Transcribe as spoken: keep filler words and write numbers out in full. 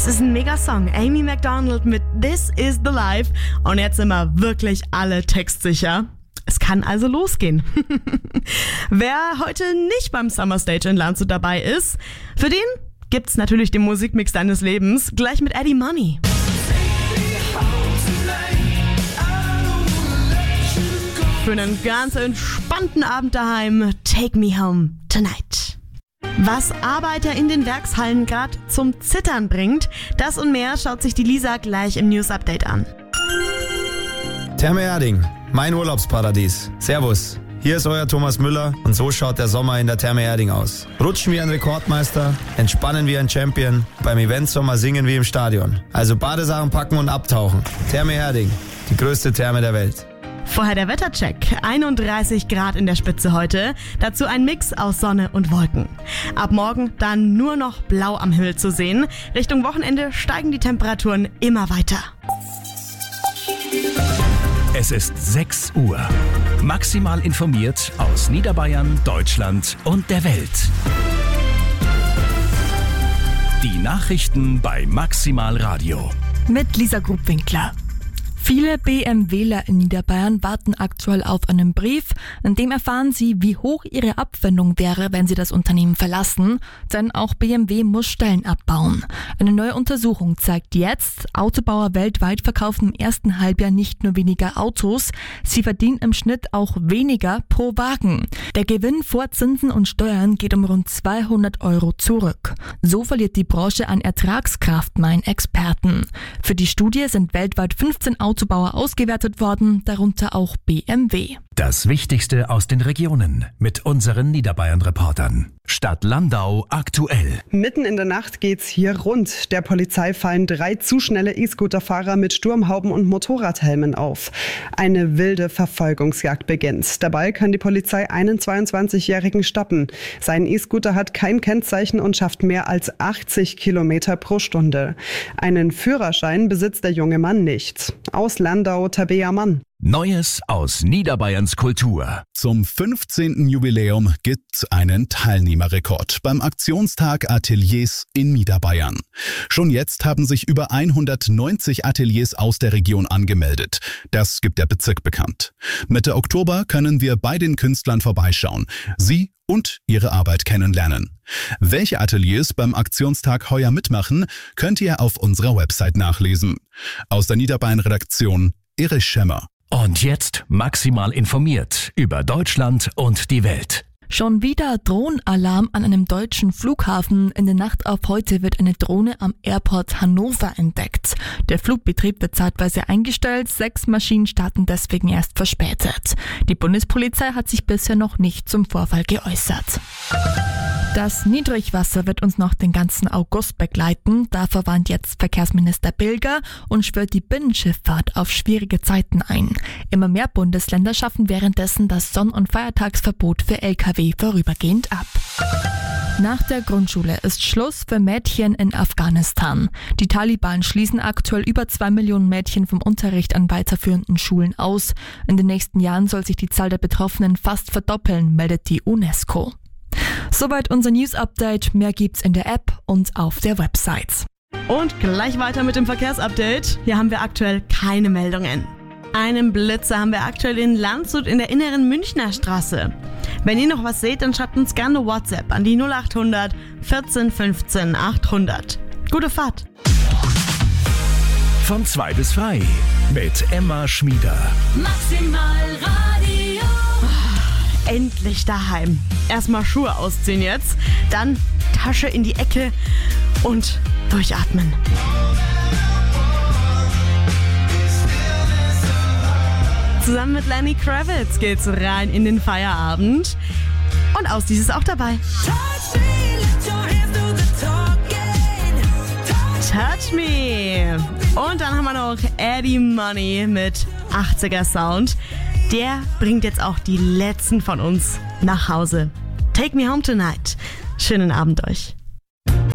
Das ist ein Mega-Song. Amy Macdonald mit This Is The Life. Und jetzt sind wir wirklich alle textsicher. Es kann also losgehen. Wer heute nicht beim Summer Stage in Landshut dabei ist, für den gibt's natürlich den Musikmix deines Lebens, gleich mit Eddie Money. Für einen ganz entspannten Abend daheim, Take Me Home Tonight. Was Arbeiter in den Werkshallen gerade zum Zittern bringt, das und mehr schaut sich die Lisa gleich im News Update an. Therme Erding, mein Urlaubsparadies. Servus, hier ist euer Thomas Müller und so schaut der Sommer in der Therme Erding aus. Rutschen wie ein Rekordmeister, entspannen wie ein Champion, beim Eventsommer singen wie im Stadion. Also Badesachen packen und abtauchen. Therme Erding, die größte Therme der Welt. Vorher der Wettercheck. einunddreißig Grad in der Spitze heute. Dazu ein Mix aus Sonne und Wolken. Ab morgen dann nur noch blau am Himmel zu sehen. Richtung Wochenende steigen die Temperaturen immer weiter. Es ist sechs Uhr. Maximal informiert aus Niederbayern, Deutschland und der Welt. Die Nachrichten bei Maximal Radio. Mit Lisa Grubwinkler. Viele BMWler in Niederbayern warten aktuell auf einen Brief, in dem erfahren sie, wie hoch ihre Abfindung wäre, wenn sie das Unternehmen verlassen, denn auch B M W muss Stellen abbauen. Eine neue Untersuchung zeigt jetzt, Autobauer weltweit verkaufen im ersten Halbjahr nicht nur weniger Autos, sie verdienen im Schnitt auch weniger pro Wagen. Der Gewinn vor Zinsen und Steuern geht um rund zweihundert Euro zurück. So verliert die Branche an Ertragskraft, meinen Experten. Für die Studie sind weltweit fünfzehn Autos Autobauer ausgewertet worden, darunter auch B M W. Das Wichtigste aus den Regionen mit unseren Niederbayern-Reportern. Stadt Landau aktuell. Mitten in der Nacht geht's hier rund. Der Polizei fallen drei zu schnelle E-Scooter-Fahrer mit Sturmhauben und Motorradhelmen auf. Eine wilde Verfolgungsjagd beginnt. Dabei kann die Polizei einen zweiundzwanzigjährigen stoppen. Sein E-Scooter hat kein Kennzeichen und schafft mehr als achtzig Kilometer pro Stunde. Einen Führerschein besitzt der junge Mann nicht. Aus Landau, Tabea Mann. Neues aus Niederbayerns Kultur. Zum fünfzehnten Jubiläum gibt's einen Teilnehmerrekord beim Aktionstag Ateliers in Niederbayern. Schon jetzt haben sich über hundertneunzig Ateliers aus der Region angemeldet. Das gibt der Bezirk bekannt. Mitte Oktober können wir bei den Künstlern vorbeischauen. Sie und ihre Arbeit kennenlernen. Welche Ateliers beim Aktionstag heuer mitmachen, könnt ihr auf unserer Website nachlesen. Aus der Niederbayern-Redaktion Erich Schemmer. Und jetzt maximal informiert über Deutschland und die Welt. Schon wieder Drohnenalarm an einem deutschen Flughafen. In der Nacht auf heute wird eine Drohne am Airport Hannover entdeckt. Der Flugbetrieb wird zeitweise eingestellt, sechs Maschinen starten deswegen erst verspätet. Die Bundespolizei hat sich bisher noch nicht zum Vorfall geäußert. Das Niedrigwasser wird uns noch den ganzen August begleiten. Davor warnt jetzt Verkehrsminister Bilger und schwört die Binnenschifffahrt auf schwierige Zeiten ein. Immer mehr Bundesländer schaffen währenddessen das Sonn- und Feiertagsverbot für L K W vorübergehend ab. Nach der Grundschule ist Schluss für Mädchen in Afghanistan. Die Taliban schließen aktuell über zwei Millionen Mädchen vom Unterricht an weiterführenden Schulen aus. In den nächsten Jahren soll sich die Zahl der Betroffenen fast verdoppeln, meldet die UNESCO. Soweit unser News-Update. Mehr gibt's in der App und auf der Website. Und gleich weiter mit dem Verkehrsupdate. Hier haben wir aktuell keine Meldungen. Einen Blitzer haben wir aktuell in Landshut in der inneren Münchner Straße. Wenn ihr noch was seht, dann schreibt uns gerne WhatsApp an die null acht hundert vierzehn fünfzehn achthundert. Gute Fahrt! Von zwei bis frei mit Emma Schmieder. Maximal Radio. Endlich daheim. Erstmal Schuhe ausziehen jetzt, dann Tasche in die Ecke und durchatmen. Zusammen mit Lenny Kravitz geht's rein in den Feierabend. Und Ausdies ist auch dabei. Touch Me. Und dann haben wir noch Eddie Money mit achtziger Sound. Der bringt jetzt auch die letzten von uns nach Hause. Take Me Home Tonight. Schönen Abend euch.